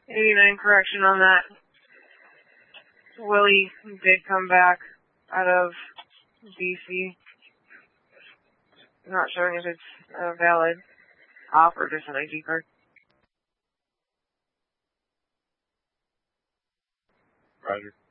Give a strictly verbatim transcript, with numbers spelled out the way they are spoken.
eighty-nine correction on that. Willie did come back out of B C. I'm not sure if it's a valid op or just an I D card. Roger.